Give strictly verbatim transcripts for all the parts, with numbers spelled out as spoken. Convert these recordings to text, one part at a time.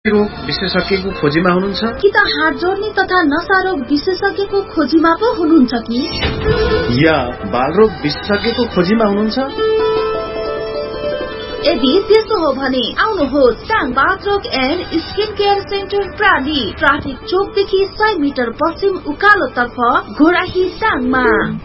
रोग विशेषज्ञको खोजीमा हुनुहुन्छ कि त हात जोड्ने तथा नसा रोग विशेषज्ञको खोजीमा पो हुनुहुन्छ कि या बालरोग विशेषज्ञको खोजीमा हुनुहुन्छ? यदि त्यसो हो भने आउनुहोस् टाङ बाथ रोग and skin care centre प्राली, traffic चोकदेखि सय मिटर पश्चिम उकालो तर्फ घोडाही टाङमा।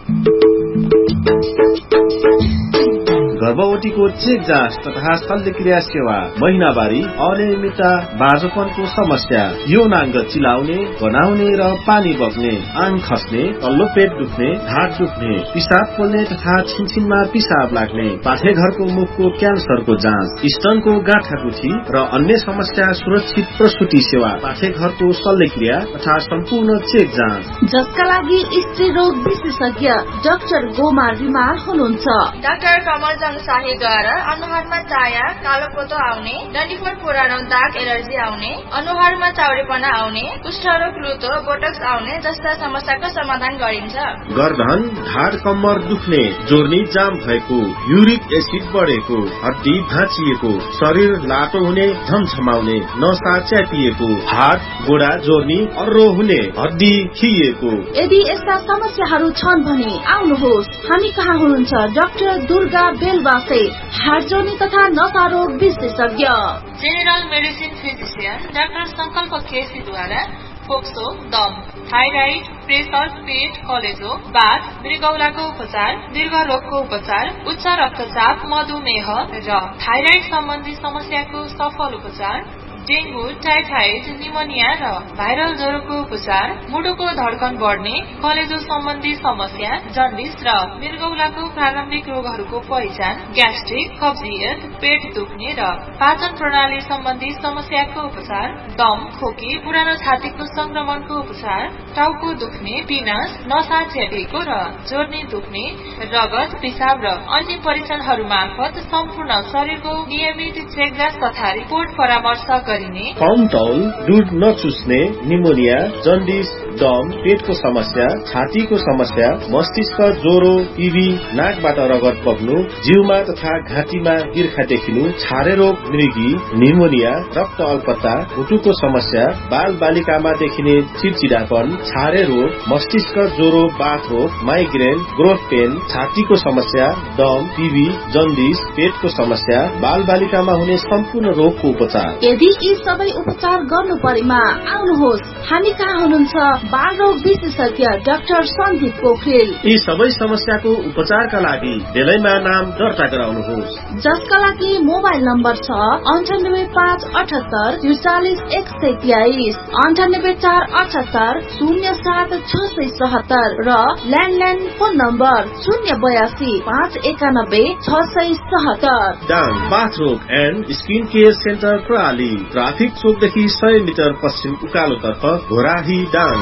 गर्भवतीको चेक जाँच तथा शल्यक्रिया सेवा, महिनावारी, अनियमितता, बाँझोपनको समस्या, यौनाङ्ग चिलाउने, गनाउने र पानी बग्ने, आङ खस्ने, तल्लो पेट दुख्ने, ढाड दुख्ने, पिसाब पोल्ने तथा छिनछिनमा पिसाब लाग्ने, पाठेघरको मुखको क्यान्सरको जाँच, स्तनको गाँठागुठी र अन्य समस्या सुरक्षित प्रसुति सेवा, पाठेघरको शल्यक्रिया तथा सम्पूर्ण चेक जाँच, जसका लागि स्त्री रोग विशेषज्ञ डाक्टर गोमा रिमाल हुनुहुन्छ। डाक्टर कमल शाहीद्वारा अनुहारमा चाया, कालो पोतो आउने, डन्डीफोर पुरानो दाग एलर्जी आउने, अनुहारमा चाउरेपना आउने, कुष्ठरोग, लुतो, बोटक्स आउने जस्ता समस्याको समाधान गरिन्छ। गर्दन, ढाड, कम्मर दुख्ने, जोर्नी जाम भएको, युरिक एसिड बढेको, हड्डी भाँचिएको, शरीर लाटो हुने, झमझमाउने, नसा च्यापिएको, हात गोडा जोर्नी अर्रो हुने, हड्डी खिएको, यदि यस्ता समस्याहरू छन् भने आउनुहोस्, हामी कहाँ हुनुहुन्छ डाक्टर दुर्गा बेलवासे, हात जोड्ने तथा नसा रोग विशेषज्ञ। जेनरल मेडिसिन फिजिशियन डाक्टर संकल्प केसीद्वारा फोक्सो, दम, थाइराइड, प्रेसर, पेट, कलेजो, बाथ, मृगौलाको उपचार, दीर्घ रोगको उपचार, उच्च रक्तचाप, मधुमेह र थाइराइड सम्बन्धी समस्याको सफल उपचार, डेंगू, टाइफाइड, निमोनिया र भाइरल ज्वरोको उपचार, मुटुको धड्कन बढ्ने, कलेजो सम्बन्धी समस्या, जन्डिस र मृगौलाको प्रारम्भिक रोगहरूको पहिचान, ग्यास्ट्रिक, कब्जियत, पेट दुख्ने र पाचन प्रणाली सम्बन्धी समस्याको उपचार, दम, खोकी, पुरानो छातीको संक्रमणको उपचार, टाउको दुख्ने, पिनास, नसा च्यापिएको र जोर्नी दुख्ने, रगत, पिसाब र अन्य परीक्षणहरू मार्फत सम्पूर्ण शरीरको नियमित चेकजाँच तथा रिपोर्ट परामर्श गरिने। कमतौल, दुध नचुस्ने, निमोनिया, जन्डिस, दम, पेटको समस्या, छातीको समस्या, मस्तिष्क ज्वरो, टिभी, नाकबाट रगत बग्नु, जिउमा तथा घाँटीमा गिर्खा देखिनु, छारे रोग, मृगी, निमोनिया, रक्त अल्पता, मुटुको समस्या, बाल बालिकामा देखिने चिडचिडापन, छारे रोग, मस्तिष्क ज्वरो, बाथ रोग, माइग्रेन, ग्रोथ पेन, छातीको समस्या, दम, टिभी, जन्डिस, पेटको समस्या, बाल बालिकामा हुने सम्पूर्ण रोगको उपचार। यदि यी सबै उपचार गर्नु परेमा आउनुहोस्, हामी कहाँ हुनुहुन्छ बाल रोग विशेषज्ञ डाक्टर सन्दीप पोखरेल। यी सबै समस्याको उपचारका लागि बेलैमा नाम दर्ता गराउनुहोस्, जसका लागि मोबाइल नम्बर छ अन्ठानब्बे पाँच अठहत्तर त्रिचालिस एक सय तेइस, अन्ठानब्बे चार अठहत्तर शून्य सात छ सय सतहत्तर र ल्यान्डलाइन फोन नम्बर शून्य बयासी पाँच एकानब्बे छ सय सतहत्तर। डाङ बाथ रोग and skin care centre प्राली, traffic चोकदेखि सय मिटर पश्चिम उकालो तर्फ घोराही डाङ।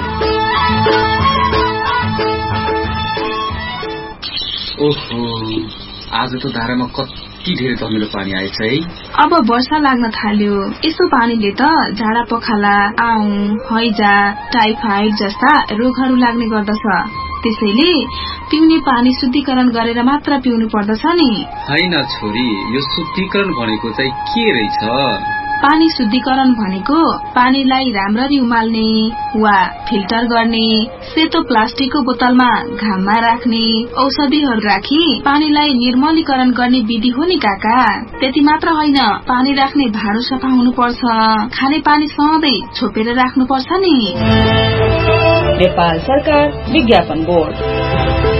ओहो, आज त धारामा कति धेरै धमिलो पानी आएछ है। अब वर्षा लाग्न थाल्यो, यसो पानीले त झाडा पखाला, आउँ, हैजा, टाइफाइड जस्ता रोगहरू लाग्ने गर्दछ। त्यसैले पिउने पानी शुद्धिकरण गरेर मात्र पिउनु पर्दछ नि। हैन छोरी, यो शुद्धिकरण भनेको चाहिँ के रहेछ? पानी शुद्धिकरण भनेको पानीलाई राम्ररी उमाल्ने वा फिल्टर गर्ने, सेतो प्लास्टिकको बोतलमा घाममा राख्ने, औषधिहरू राखी पानीलाई निर्मलीकरण गर्ने विधि हो नि काका। त्यति मात्र होइन, पानी राख्ने भाँडो सफा हुनुपर्छ, खाने पानी सधैँ छोपेर राख्नुपर्छ नि। नेपाल सरकार विज्ञापन बोर्ड।